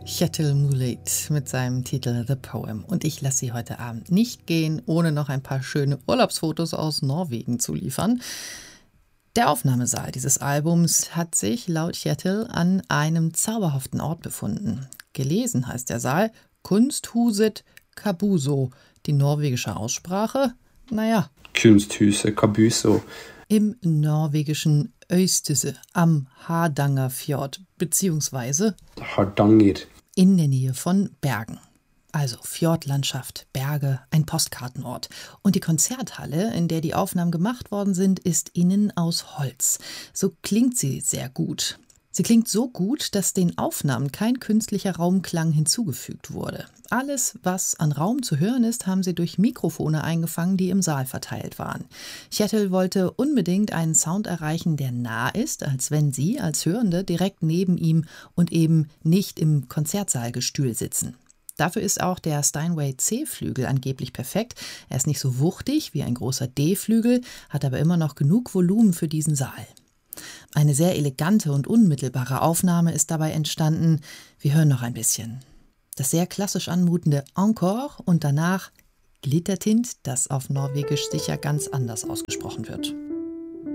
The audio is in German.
Kjetil Moulid mit seinem Titel The Poem. Und ich lasse Sie heute Abend nicht gehen, ohne noch ein paar schöne Urlaubsfotos aus Norwegen zu liefern. Der Aufnahmesaal dieses Albums hat sich laut Kjetil an einem zauberhaften Ort befunden. Gelesen heißt der Saal Kunsthuset Kabuso. Die norwegische Aussprache? Naja. Kunsthuset Kabuso. Im norwegischen Øystese am Hardangerfjord, beziehungsweise Hardanger. In der Nähe von Bergen. Also Fjordlandschaft, Berge, ein Postkartenort. Und die Konzerthalle, in der die Aufnahmen gemacht worden sind, ist innen aus Holz. So klingt sie sehr gut. Sie klingt so gut, dass den Aufnahmen kein künstlicher Raumklang hinzugefügt wurde. Alles, was an Raum zu hören ist, haben sie durch Mikrofone eingefangen, die im Saal verteilt waren. Kjetil wollte unbedingt einen Sound erreichen, der nah ist, als wenn Sie als Hörende direkt neben ihm und eben nicht im Konzertsaalgestühl sitzen. Dafür ist auch der Steinway C-Flügel angeblich perfekt. Er ist nicht so wuchtig wie ein großer D-Flügel, hat aber immer noch genug Volumen für diesen Saal. Eine sehr elegante und unmittelbare Aufnahme ist dabei entstanden. Wir hören noch ein bisschen. Das sehr klassisch anmutende Encore und danach Glittertind, das auf Norwegisch sicher ganz anders ausgesprochen wird.